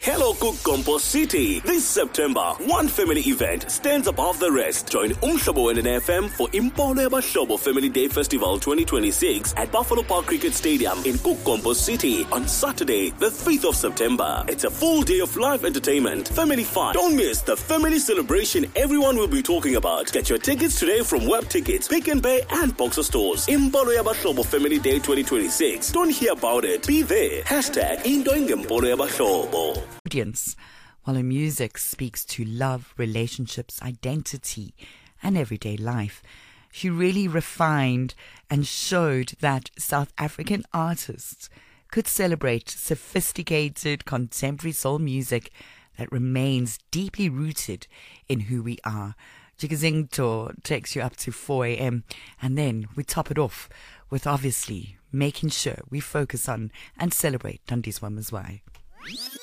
Hello Kukompo City. This September, one family event stands above the rest. Join Umhlobo and FM for Impolo Yabahlobo Family Day Festival 2026 at Buffalo Park Cricket Stadium in Kukompo City on Saturday, the 5th of September. It's a full day of live entertainment, family fun. Don't miss the family celebration everyone will be talking about. Get your tickets today from Web Tickets, Pick n Pay and Boxer Stores. Impolo Yabahlobo Family Day 2026. Don't hear about it. Be there. #Indoing Impolo Yabahlobo. Audience, while her music speaks to love, relationships, identity, and everyday life, she really refined and showed that South African artists could celebrate sophisticated contemporary soul music that remains deeply rooted in who we are. Jikazingto takes you up to 4 a.m. and then we top it off with obviously making sure we focus on and celebrate Tandiswa Mazwai.